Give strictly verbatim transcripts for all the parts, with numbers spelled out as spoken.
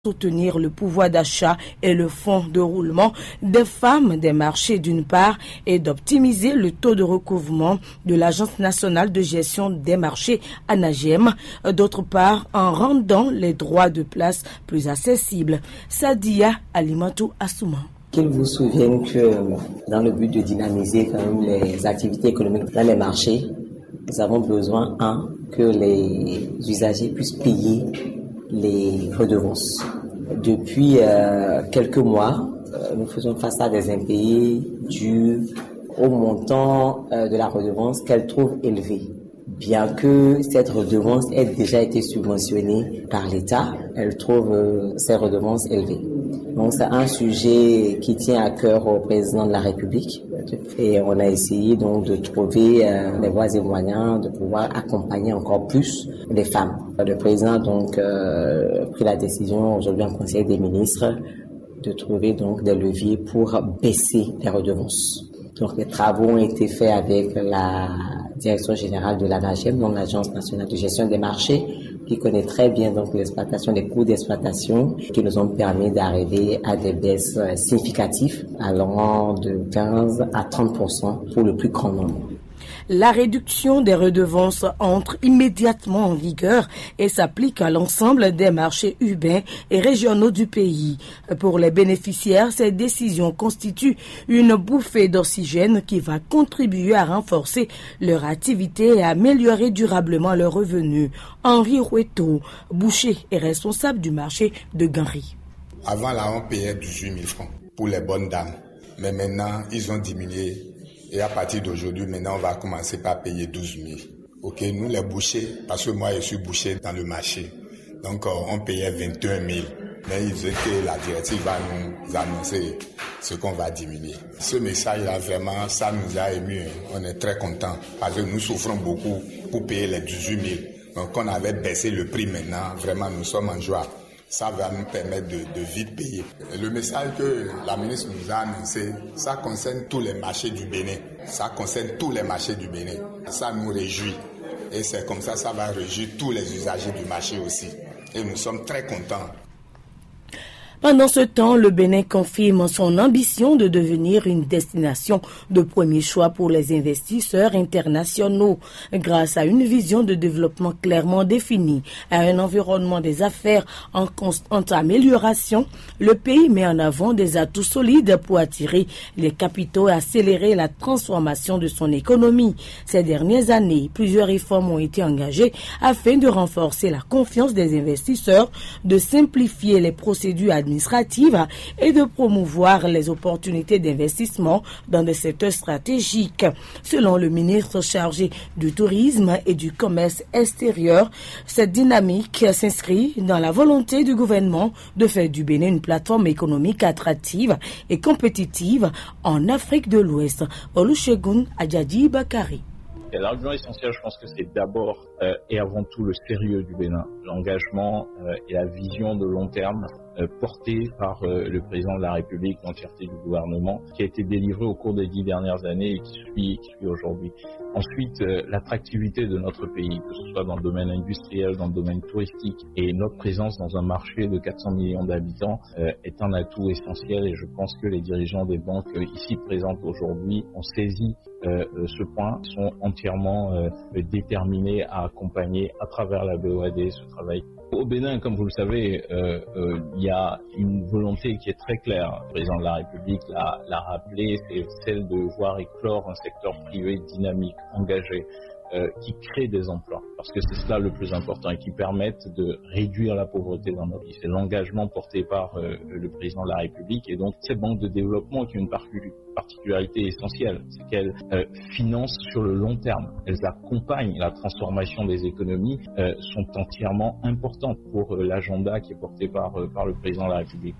soutenir le pouvoir d'achat et le fonds de roulement des femmes des marchés d'une part et d'optimiser le taux de recouvrement de l'Agence nationale de gestion des marchés ANAGEM d'autre part en rendant les droits de place plus accessibles. Sadia Alimatou Assouma. Qu'ils vous souviennent que dans le but de dynamiser quand même les activités économiques dans les marchés, nous avons besoin, un, que les usagers puissent payer les redevances. Depuis euh, quelques mois, euh, nous faisons face à des impayés dus au montant euh, de la redevance qu'elle trouve élevé. Bien que cette redevance ait déjà été subventionnée par l'État, elle trouve euh, ces redevances élevées. Donc c'est un sujet qui tient à cœur au président de la République et on a essayé donc de trouver euh, les voies et moyens de pouvoir accompagner encore plus les femmes. Le président a donc euh, pris la décision aujourd'hui en Conseil des ministres de trouver donc des leviers pour baisser les redevances. Donc les travaux ont été faits avec la Direction générale de l'ANAGEM, donc l'Agence nationale de gestion des marchés, qui connaît très bien donc l'exploitation, les coûts d'exploitation, qui nous ont permis d'arriver à des baisses significatives allant de quinze à trente pour cent pour le plus grand nombre. La réduction des redevances entre immédiatement en vigueur et s'applique à l'ensemble des marchés urbains et régionaux du pays. Pour les bénéficiaires, cette décision constitue une bouffée d'oxygène qui va contribuer à renforcer leur activité et à améliorer durablement leurs revenus. Henri Roueto, boucher et responsable du marché de Ganri. Avant là, on payait dix-huit mille francs pour les bonnes dames, mais maintenant ils ont diminué. Et à partir d'aujourd'hui, maintenant, on va commencer par payer douze mille. Ok, nous les bouchers, parce que moi je suis boucher dans le marché, donc on payait vingt et un mille. Mais il disait que la directive va nous annoncer ce qu'on va diminuer. Ce message-là, vraiment, ça nous a ému. On est très contents parce que nous souffrons beaucoup pour payer les dix-huit mille. Donc on avait baissé le prix maintenant, vraiment nous sommes en joie. Ça va nous permettre de, de vite payer. Le message que la ministre nous a annoncé, ça concerne tous les marchés du Bénin. Ça concerne tous les marchés du Bénin. Ça nous réjouit. Et c'est comme ça, ça va réjouir tous les usagers du marché aussi. Et nous sommes très contents. Pendant ce temps, le Bénin confirme son ambition de devenir une destination de premier choix pour les investisseurs internationaux. Grâce à une vision de développement clairement définie, à un environnement des affaires en constante amélioration, le pays met en avant des atouts solides pour attirer les capitaux et accélérer la transformation de son économie. Ces dernières années, plusieurs réformes ont été engagées afin de renforcer la confiance des investisseurs, de simplifier les procédures administratives administrative et de promouvoir les opportunités d'investissement dans des secteurs stratégiques. Selon le ministre chargé du tourisme et du commerce extérieur, cette dynamique s'inscrit dans la volonté du gouvernement de faire du Bénin une plateforme économique attractive et compétitive en Afrique de l'Ouest. Olusegun Adjadi Bakari. L'argument essentiel, je pense que c'est d'abord euh, et avant tout le sérieux du Bénin, l'engagement euh, et la vision de long terme euh, portée par euh, le président de la République, l'entièreté du gouvernement, qui a été délivré au cours des dix dernières années et qui suit, qui suit aujourd'hui. Ensuite, euh, l'attractivité de notre pays, que ce soit dans le domaine industriel, dans le domaine touristique, et notre présence dans un marché de quatre cents millions d'habitants euh, est un atout essentiel et je pense que les dirigeants des banques euh, ici présentes aujourd'hui ont saisi euh, ce point, sont entièrement euh, déterminés à accompagner à travers la B O A D ce travail. Au Bénin, comme vous le savez, euh, euh, il y a une volonté qui est très claire. Le président de la République l'a, l'a rappelé, c'est celle de voir éclore un secteur privé dynamique, engagé, euh, qui crée des emplois. Parce que c'est cela le plus important et qui permettent de réduire la pauvreté dans notre pays. C'est l'engagement porté par euh, le président de la République et donc ces banques de développement qui ont une particularité essentielle, c'est qu'elles euh, financent sur le long terme. Elles accompagnent la transformation des économies, euh, sont entièrement importantes pour euh, l'agenda qui est porté par, euh, par le président de la République.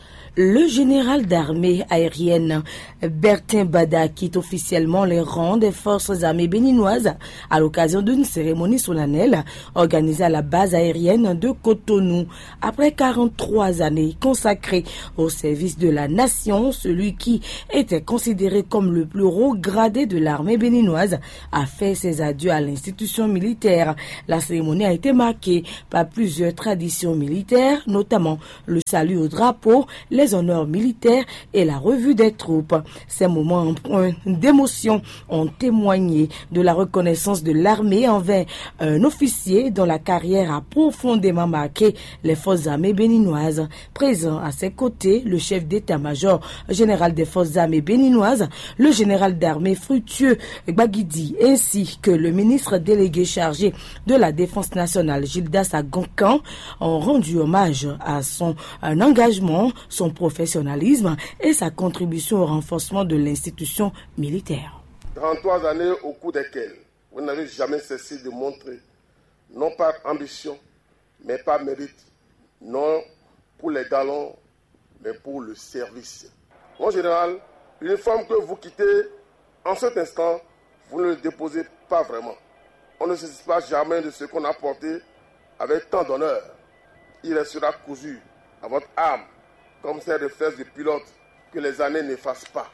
Le général d'armée aérienne Bertin Bada quitte officiellement les rangs des forces armées béninoises à l'occasion d'une cérémonie solennelle organisée à la base aérienne de Cotonou. Après quarante-trois années consacrées au service de la nation, celui qui était considéré comme le plus haut gradé de l'armée béninoise a fait ses adieux à l'institution militaire. La cérémonie a été marquée par plusieurs traditions militaires, notamment le salut au drapeau, les honneurs militaires et la revue des troupes. Ces moments empreints d'émotion ont témoigné de la reconnaissance de l'armée envers un officier dont la carrière a profondément marqué les forces armées béninoises. Présent à ses côtés, le chef d'état-major général des forces armées béninoises, le général d'armée Fructueux Gbagidi, ainsi que le ministre délégué chargé de la défense nationale Gildas Agoncan ont rendu hommage à son un engagement, son professionnalisme et sa contribution au renforcement de l'institution militaire. trente-trois années au cours desquelles vous n'avez jamais cessé de montrer, non par ambition, mais par mérite, non pour les galons, mais pour le service. Mon général, l'uniforme que vous quittez en cet instant, vous ne le déposez pas vraiment. On ne se saisit pas jamais de ce qu'on a porté avec tant d'honneur. Il restera cousu à votre âme, comme celle de fesses de pilote, que les années n'effacent pas.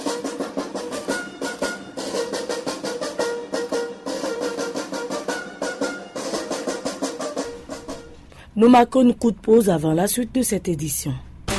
Nous marquons une coup de pause avant la suite de cette édition.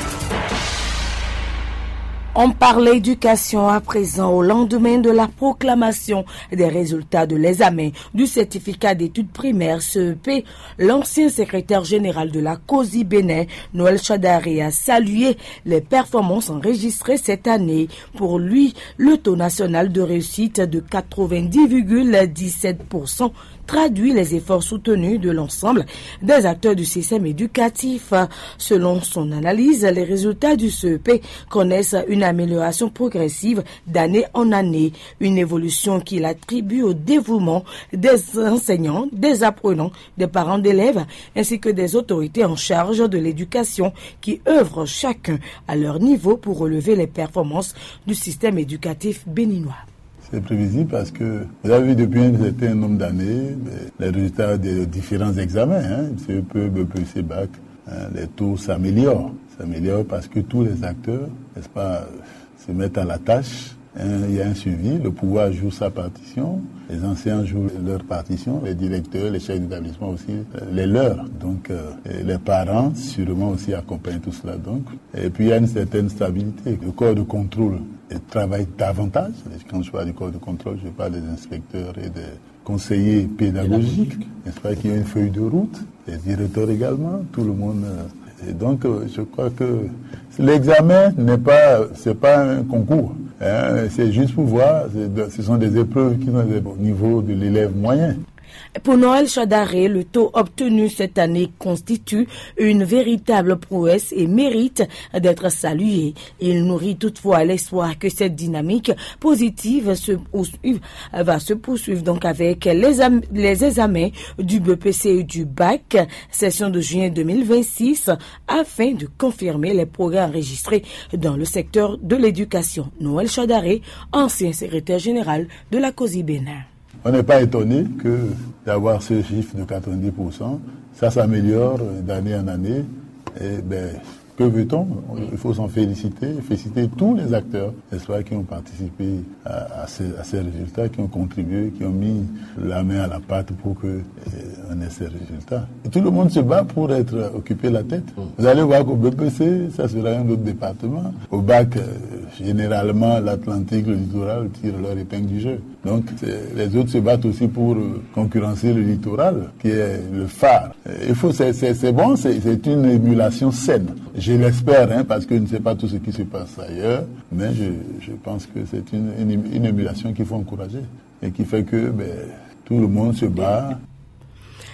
On parle éducation à présent au lendemain de la proclamation des résultats de l'examen du certificat d'études primaires C E P. L'ancien secrétaire général de la COSI Bénin, Noël Chadaré, a salué les performances enregistrées cette année. Pour lui, le taux national de réussite de quatre-vingt-dix virgule dix-sept pour cent traduit les efforts soutenus de l'ensemble des acteurs du système éducatif. Selon son analyse, les résultats du C E P connaissent une amélioration progressive d'année en année, une évolution qu'il attribue au dévouement des enseignants, des apprenants, des parents d'élèves, ainsi que des autorités en charge de l'éducation qui œuvrent chacun à leur niveau pour relever les performances du système éducatif béninois. C'est prévisible parce que vous avez vu depuis un certain nombre d'années les résultats des différents examens, hein, C E P, B P C, Bac, hein, les taux s'améliorent. S'améliorent parce que tous les acteurs, n'est-ce pas, se mettent à la tâche. Hein, il y a un suivi, le pouvoir joue sa partition, les enseignants jouent leur partition, les directeurs, les chefs d'établissement aussi, les leurs. Donc euh, les parents sûrement aussi accompagnent tout cela. Donc. Et puis il y a une certaine stabilité. Le corps de contrôle travaille davantage. Quand je parle du corps de contrôle, je parle des inspecteurs et des conseillers pédagogiques, n'est-ce pas, qui ont une feuille de route, les directeurs également, tout le monde. Et donc je crois que l'examen n'est pas, c'est pas un concours. Hein, c'est juste pour voir, ce sont des épreuves qui sont au niveau de l'élève moyen. Pour Noël Chadaré, le taux obtenu cette année constitue une véritable prouesse et mérite d'être salué. Il nourrit toutefois l'espoir que cette dynamique positive se poursuive, va se poursuivre donc avec les, les examens du B P C et du Bac, session de juin deux mille vingt-six, afin de confirmer les progrès enregistrés dans le secteur de l'éducation. Noël Chadaré, ancien secrétaire général de la COSI Bénin. On n'est pas étonné que d'avoir ce chiffre de quatre-vingt-dix pour cent, ça s'améliore d'année en année. Et ben, que veut-on? Il faut s'en féliciter, féliciter tous les acteurs, n'est-ce pas, qui ont participé à, à, ces, à ces résultats, qui ont contribué, qui ont mis la main à la pâte pour qu'on ait ces résultats. Et tout le monde se bat pour être occupé la tête. Vous allez voir qu'au B P C, ça sera un autre département. Au Bac, généralement, l'Atlantique, le littoral tirent leur épingle du jeu. Donc, les autres se battent aussi pour concurrencer le littoral, qui est le phare. Il faut, c'est, c'est, c'est bon, c'est, c'est une émulation saine. Je l'espère, hein, parce que je ne sais pas tout ce qui se passe ailleurs, mais je, je pense que c'est une, une, une émulation qu'il faut encourager et qui fait que ben, tout le monde se bat.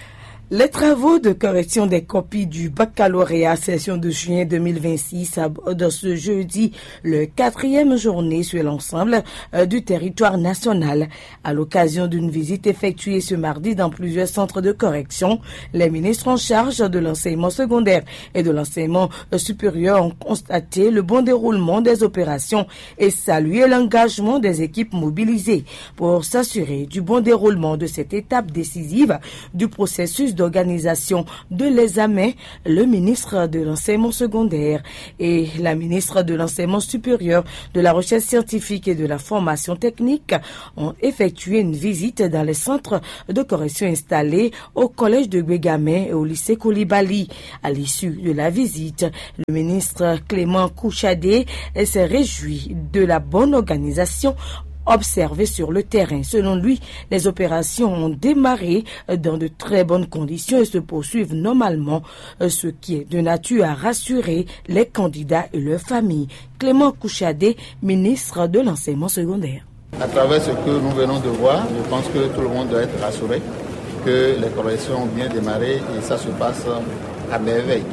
Les travaux de correction des copies du baccalauréat session de juin deux mille vingt-six abordent ce jeudi le quatrième journée sur l'ensemble du territoire national. À l'occasion d'une visite effectuée ce mardi dans plusieurs centres de correction, les ministres en charge de l'enseignement secondaire et de l'enseignement supérieur ont constaté le bon déroulement des opérations et salué l'engagement des équipes mobilisées pour s'assurer du bon déroulement de cette étape décisive du processus d'organisation de l'examen. Le ministre de l'enseignement secondaire et la ministre de l'enseignement supérieur, de la recherche scientifique et de la formation technique ont effectué une visite dans les centres de correction installés au collège de Guégamé et au lycée Koulibaly. À l'issue de la visite, le ministre Clément Kouchadé s'est réjoui de la bonne organisation observé sur le terrain. Selon lui, les opérations ont démarré dans de très bonnes conditions et se poursuivent normalement, ce qui est de nature à rassurer les candidats et leurs familles. Clément Kouchadé, ministre de l'enseignement secondaire. À travers ce que nous venons de voir, je pense que tout le monde doit être rassuré que les corrections ont bien démarré et ça se passe à merveille.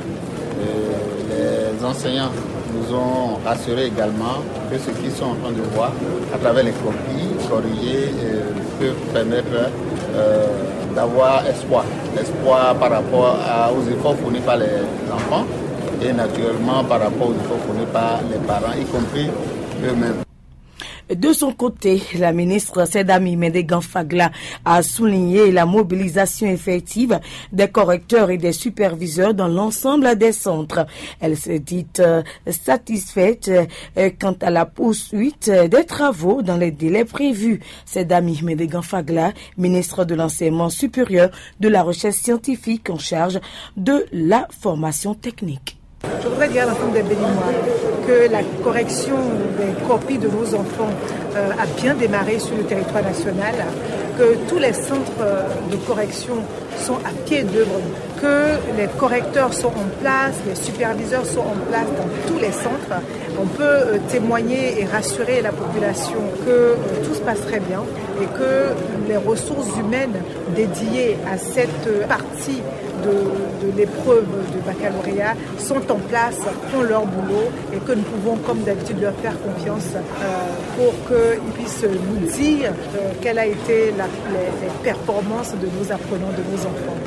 Euh, les enseignants nous ont rassuré également que ce qu'ils sont en train de voir à travers les copies corrigées euh, peut permettre euh, d'avoir espoir. Espoir par rapport à, aux efforts fournis par les enfants et naturellement par rapport aux efforts fournis par les parents, y compris eux-mêmes. De son côté, la ministre Sedami Mendegan Fagla a souligné la mobilisation effective des correcteurs et des superviseurs dans l'ensemble des centres. Elle s'est dite euh, satisfaite euh, quant à la poursuite des travaux dans les délais prévus. Sedami Mendegan Fagla, ministre de l'enseignement supérieur, de la recherche scientifique en charge de la formation technique. Je voudrais dire à l'ensemble des Béninois que la correction des copies de nos enfants euh, a bien démarré sur le territoire national, que tous les centres de correction sont à pied d'œuvre, que les correcteurs sont en place, les superviseurs sont en place dans tous les centres. On peut euh, témoigner et rassurer la population que euh, tout se passe très bien et que les ressources humaines dédiées à cette partie de, de l'épreuve de baccalauréat sont en place, font leur boulot et que nous pouvons comme d'habitude leur faire confiance euh, pour qu'ils puissent nous dire euh, quelle a été la, les, les performances de nos apprenants, de nos enfants.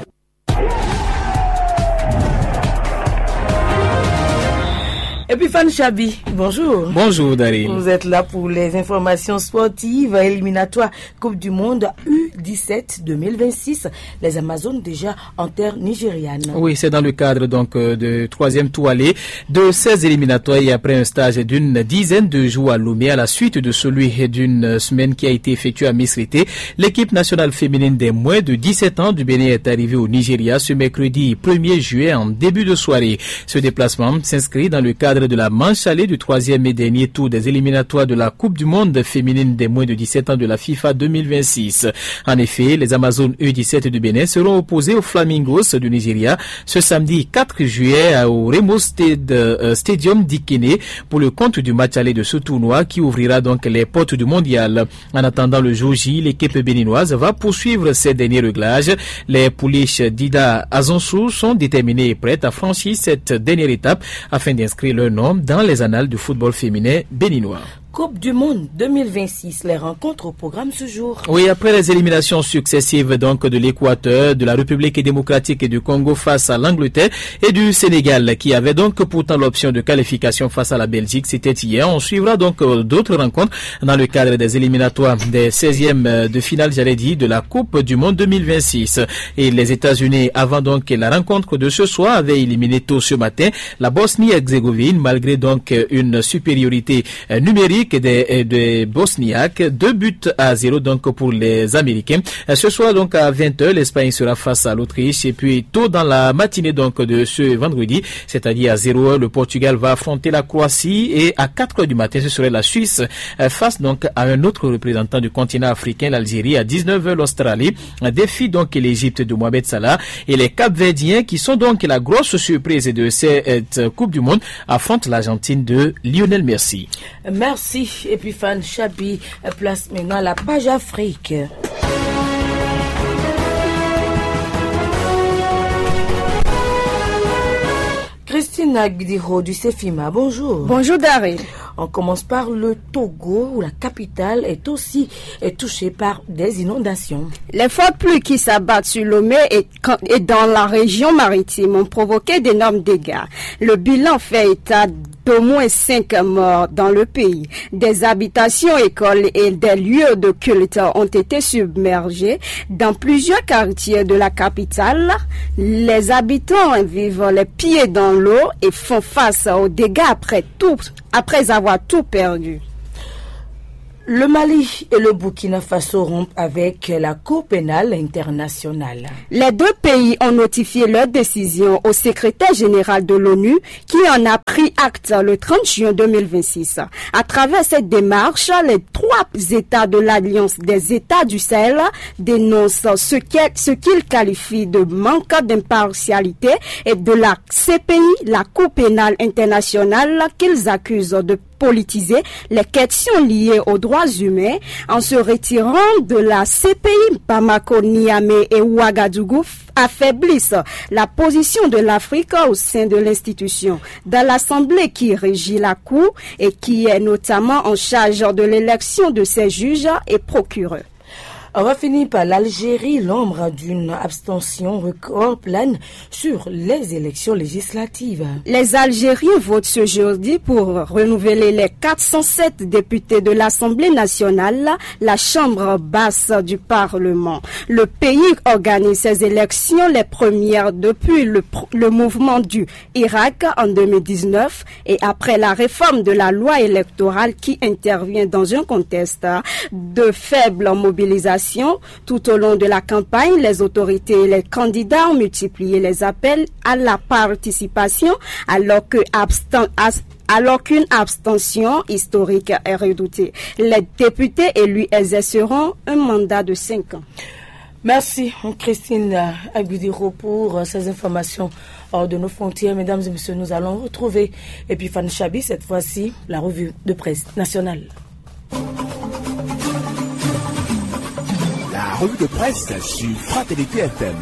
Et puis Fan Chabi, bonjour. Bonjour Daryl. Vous êtes là pour les informations sportives éliminatoires Coupe du Monde U dix-sept deux mille vingt-six. Les Amazones déjà en terre nigériane. Oui, c'est dans le cadre donc de troisième tour aller de seize éliminatoires et après un stage d'une dizaine de jours à Lomé à la suite de celui d'une semaine qui a été effectué à Misrité. L'équipe nationale féminine des moins de dix-sept ans du Bénin est arrivée au Nigeria ce mercredi premier juillet en début de soirée. Ce déplacement s'inscrit dans le cadre de la manche allée du troisième et dernier tour des éliminatoires de la Coupe du Monde féminine des moins de dix-sept ans de la FIFA deux mille vingt-six. En effet, les Amazones U dix-sept du Bénin seront opposées aux Flamingos du Nigeria ce samedi quatre juillet au Remo Stadium d'Ikene pour le compte du match aller de ce tournoi qui ouvrira donc les portes du mondial. En attendant le jour J, l'équipe béninoise va poursuivre ses derniers réglages. Les pouliches d'Ida Azonsou sont déterminées et prêtes à franchir cette dernière étape afin d'inscrire leur nom dans les annales du football féminin béninois. Coupe du Monde deux mille vingt-six, les rencontres au programme ce jour. Oui, après les éliminations successives donc de l'Équateur, de la République démocratique et du Congo face à l'Angleterre et du Sénégal qui avait donc pourtant l'option de qualification face à la Belgique, c'était hier. On suivra donc d'autres rencontres dans le cadre des éliminatoires des seizièmes de finale, j'allais dire, de la Coupe du Monde deux mille vingt-six. Et les États-Unis, avant donc la rencontre de ce soir, avaient éliminé tôt ce matin la Bosnie-Herzégovine malgré donc une supériorité numérique Des, des Bosniaques, deux buts à zéro donc pour les Américains. Ce soir donc à vingt heures, l'Espagne sera face à l'Autriche et puis tôt dans la matinée donc de ce vendredi, c'est-à-dire à zéro heure, le Portugal va affronter la Croatie et à quatre heures du matin, ce serait la Suisse face donc à un autre représentant du continent africain, l'Algérie. À dix-neuf heures, l'Australie défie donc l'Égypte de Mohamed Salah et les Cap-Verdiens qui sont donc la grosse surprise de cette Coupe du Monde affrontent l'Argentine de Lionel Messi. Merci. Et puis Fan Chabi place maintenant la page Afrique. Christine Agdiro du Cefima, bonjour. Bonjour Dari. On commence par le Togo, où la capitale est aussi est touchée par des inondations. Les fortes pluies qui s'abattent sur Lomé et, et dans la région maritime ont provoqué d'énormes dégâts. Le bilan fait état d'au moins cinq morts dans le pays. Des habitations, écoles et des lieux de culte ont été submergés. Dans plusieurs quartiers de la capitale, les habitants vivent les pieds dans l'eau et font face aux dégâts après tout, après avoir tout perdu. Le Mali et le Burkina Faso rompent avec la Cour pénale internationale. Les deux pays ont notifié leur décision au secrétaire général de l'ONU qui en a pris acte le trente juin deux mille vingt-six. À travers cette démarche, les trois États de l'Alliance des États du Sahel dénoncent ce qu'ils qualifient de manque d'impartialité et de la C P I, la Cour pénale internationale, qu'ils accusent de politiser les questions liées aux droits humains en se retirant de la C P I. Bamako, Niamey et Ouagadougou affaiblissent la position de l'Afrique au sein de l'institution. Dans l'Assemblée qui régit la Cour et qui est notamment en charge de l'élection de ses juges et procureurs. On va finir par l'Algérie. L'ombre d'une abstention record plane sur les élections législatives. Les Algériens votent ce jeudi pour renouveler les quatre cent sept députés de l'Assemblée nationale, la chambre basse du Parlement. Le pays organise ses élections les premières depuis le, le mouvement du Irak en deux mille dix-neuf et après la réforme de la loi électorale qui intervient dans un contexte de faible mobilisation. Tout au long de la campagne, les autorités et les candidats ont multiplié les appels à la participation alors que abstent, alors qu'une abstention historique est redoutée. Les députés élus exerceront un mandat de cinq ans. Merci Christine Agudiro pour ces informations hors de nos frontières. Mesdames et messieurs, nous allons retrouver Epiphane Chabi, cette fois-ci la revue de presse nationale. La revue de presse sur Fraternité F M.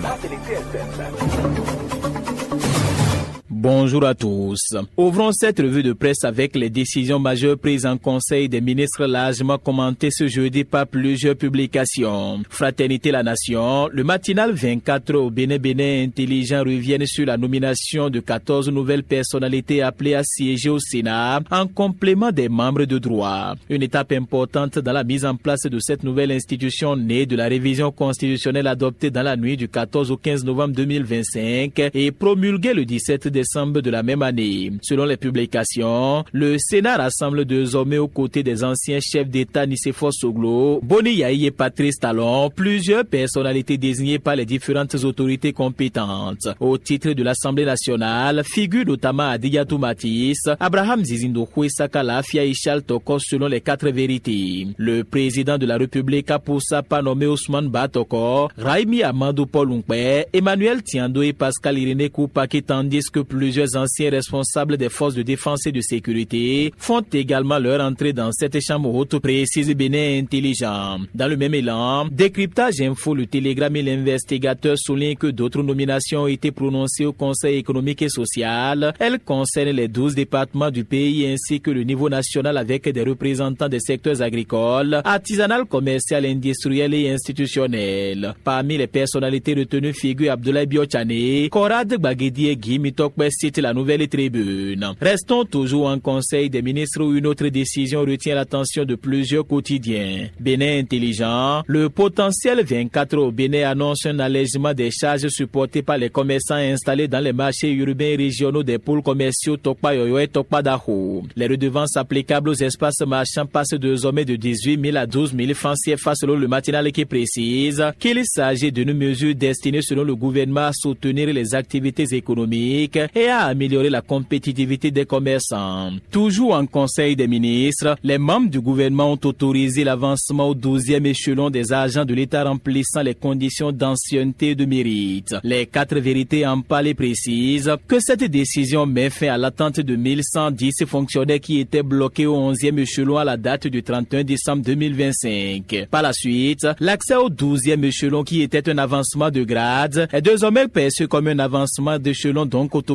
Bonjour à tous. Ouvrons cette revue de presse avec les décisions majeures prises en Conseil des ministres largement commentées ce jeudi par plusieurs publications. Fraternité la Nation, le matinal vingt-quatre au Bénin Bénin Intelligent reviennent sur la nomination de quatorze nouvelles personnalités appelées à siéger au Sénat en complément des membres de droit. Une étape importante dans la mise en place de cette nouvelle institution née de la révision constitutionnelle adoptée dans la nuit du quatorze au quinze novembre deux mille vingt-cinq et promulguée le dix-sept décembre de la même année. Selon les publications, le Sénat rassemble désormais aux côtés des anciens chefs d'État Nicéphore Soglo, Boni Yahi et Patrice Talon, plusieurs personnalités désignées par les différentes autorités compétentes. Au titre de l'Assemblée nationale, figurent notamment Adiyatou Matisse, Abraham Zizindokwe Sakala, Fia Ishal Toko selon les quatre vérités. Le président de la République a pour sa part nommé Ousmane Batoko, Raimi Amadou Paul Unkpe, Emmanuel Tiando et Pascal Irénée Koupaki, tandis que plusieurs anciens responsables des forces de défense et de sécurité font également leur entrée dans cette chambre haute, précise Bénin Intelligent. Dans le même élan, Décryptage Info, le Télégramme et l'investigateur soulignent que d'autres nominations ont été prononcées au Conseil économique et social. Elles concernent les douze départements du pays ainsi que le niveau national avec des représentants des secteurs agricoles, artisanal, commercial, industriel et institutionnel. Parmi les personnalités retenues figurent Abdoulaye Biochane, Korad Bagedi et Guy Mitokwe, cite la Nouvelle Tribune. Restons toujours en Conseil des ministres où une autre décision retient l'attention de plusieurs quotidiens. Bénin Intelligent, le potentiel vingt-quatre au Bénin annonce un allègement des charges supportées par les commerçants installés dans les marchés urbains et régionaux des pôles commerciaux Tokpa Yoyo et Tokpa Daho. Les redevances applicables aux espaces marchands passent désormais de dix-huit mille à douze mille francs C F A selon le matinal qui précise qu'il s'agit d'une mesure destinée selon le gouvernement à soutenir les activités économiques et à améliorer la compétitivité des commerçants. Toujours en Conseil des ministres, les membres du gouvernement ont autorisé l'avancement au douzième échelon des agents de l'État remplissant les conditions d'ancienneté et de mérite. Les quatre vérités en parlent et précisent que cette décision met fin à l'attente de mille cent dix fonctionnaires qui étaient bloqués au onzième échelon à la date du trente et un décembre deux mille vingt-cinq. Par la suite, l'accès au douzième échelon qui était un avancement de grade est désormais perçu comme un avancement d'échelon donc automatique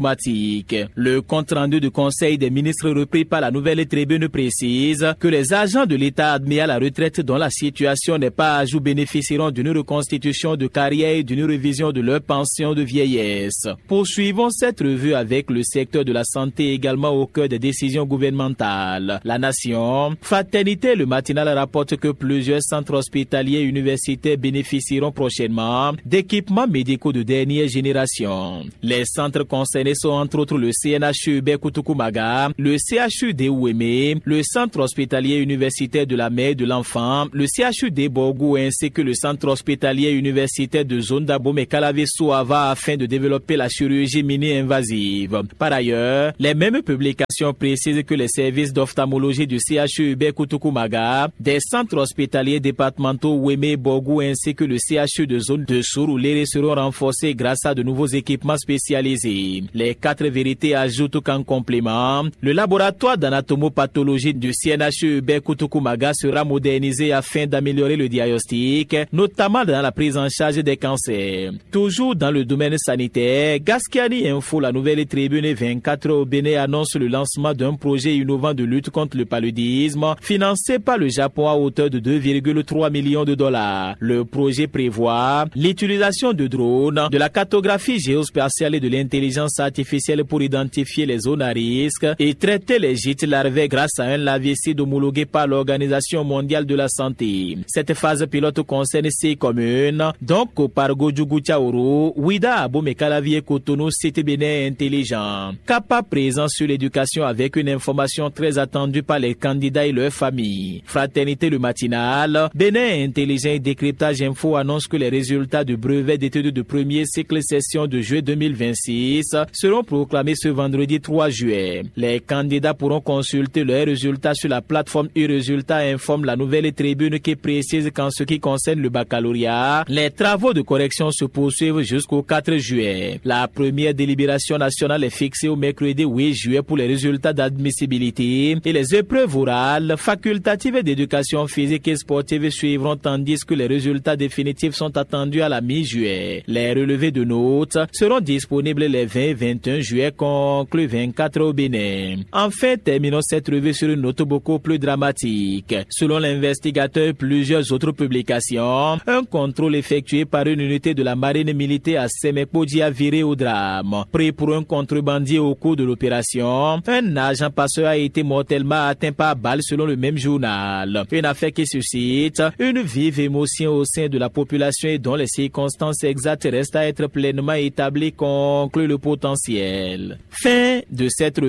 automatique. Le compte-rendu du Conseil des ministres repris par la Nouvelle Tribune précise que les agents de l'État admis à la retraite dont la situation n'est pas à jour bénéficieront d'une reconstitution de carrière et d'une révision de leur pension de vieillesse. Poursuivons cette revue avec le secteur de la santé également au cœur des décisions gouvernementales. La Nation, Fraternité, le matinal rapporte que plusieurs centres hospitaliers et universitaires bénéficieront prochainement d'équipements médicaux de dernière génération. Les centres concernés sont entre autres le C N H U Bekoutoukoumaga, le C H U de Ouémé, le centre hospitalier universitaire de la mère et de l'enfant, le C H U de Borgou ainsi que le centre hospitalier universitaire de Zone d'Abomey Calavé-Souava afin de développer la chirurgie mini-invasive. Par ailleurs, les mêmes publications précisent que les services d'ophtalmologie du C H U Bekoutoukoumaga, des centres hospitaliers départementaux Ouémé et Borgou ainsi que le C H U de Zone de Sourouléré seront renforcés grâce à de nouveaux équipements spécialisés. Les quatre vérités ajoutent qu'en complément, le laboratoire d'anatomopathologie du C N H U Bekoutoukoumaga sera modernisé afin d'améliorer le diagnostic, notamment dans la prise en charge des cancers. Toujours dans le domaine sanitaire, Gaskiani Info, la Nouvelle Tribune vingt-quatre au Bénin annonce le lancement d'un projet innovant de lutte contre le paludisme financé par le Japon à hauteur de deux virgule trois millions de dollars. Le projet prévoit l'utilisation de drones, de la cartographie géospatiale et de l'intelligence artificielle pour identifier les zones à risque et traiter les gîtes larvaires grâce à un larvicide homologué par l'Organisation mondiale de la santé. Cette phase pilote concerne six communes, donc Kopargo, Djougou-Tchaouro, Ouida, Abomey Calavier, Cotonou, Cité Bénin intelligent. Capa présent sur l'éducation avec une information très attendue par les candidats et leurs familles. Fraternité le matinal, Bénin intelligent et décryptage info annonce que les résultats du brevet d'études de premier cycle session de juillet deux mille vingt-six seront proclamés ce vendredi trois juillet. Les candidats pourront consulter leurs résultats sur la plateforme e-Résultats, informe la Nouvelle Tribune qui précise qu'en ce qui concerne le baccalauréat, les travaux de correction se poursuivent jusqu'au quatre juillet. La première délibération nationale est fixée au mercredi huit juillet pour les résultats d'admissibilité et les épreuves orales, facultatives d'éducation physique et sportive suivront tandis que les résultats définitifs sont attendus à la mi-juillet. Les relevés de notes seront disponibles les vingt et vingt et un juillet, conclu vingt-quatre au Bénin. Enfin, terminons cette revue sur une note beaucoup plus dramatique. Selon l'investigateur, plusieurs autres publications, un contrôle effectué par une unité de la marine militaire à Semekpodji a viré au drame. Pris pour un contrebandier au cours de l'opération, un agent passeur a été mortellement atteint par balle selon le même journal. Une affaire qui suscite une vive émotion au sein de la population et dont les circonstances exactes restent à être pleinement établies, conclut le potentiel. Fin de cette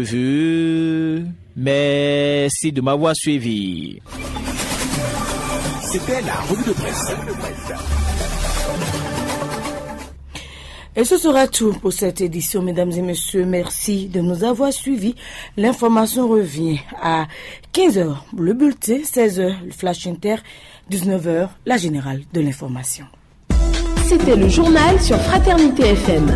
revue. Merci de m'avoir suivi. C'était la revue de presse. Et ce sera tout pour cette édition, mesdames et messieurs. Merci de nous avoir suivis. L'information revient à quinze heures, le bulletin, seize heures, le flash inter, dix-neuf heures, la générale de l'information. C'était le journal sur Fraternité F M.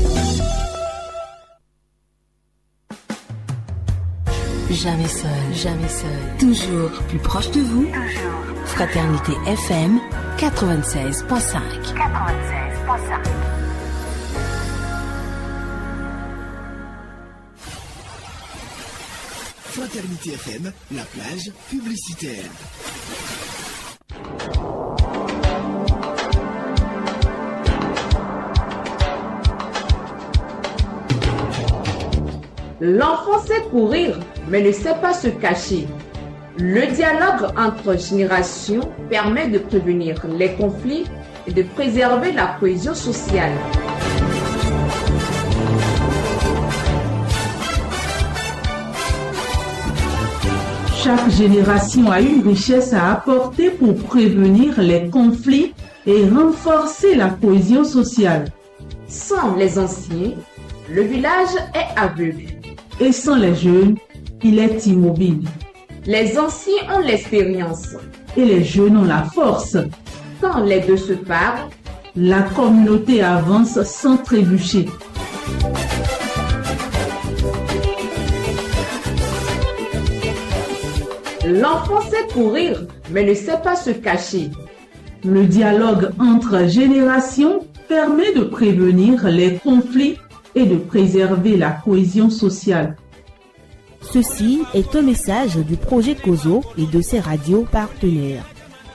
Jamais seul, jamais seul. Toujours plus proche de vous. Toujours. Fraternité F M quatre-vingt-seize virgule cinq. quatre-vingt-seize virgule cinq. Fraternité F M, la plage publicitaire. L'enfant sait courir, mais ne sait pas se cacher. Le dialogue entre générations permet de prévenir les conflits et de préserver la cohésion sociale. Chaque génération a une richesse à apporter pour prévenir les conflits et renforcer la cohésion sociale. Sans les anciens, le village est aveugle. Et sans les jeunes, il est immobile. Les anciens ont l'expérience. Et les jeunes ont la force. Quand les deux se parlent, la communauté avance sans trébucher. L'enfant sait courir, mais ne sait pas se cacher. Le dialogue entre générations permet de prévenir les conflits et de préserver la cohésion sociale. Ceci est un message du projet COSO et de ses radios partenaires.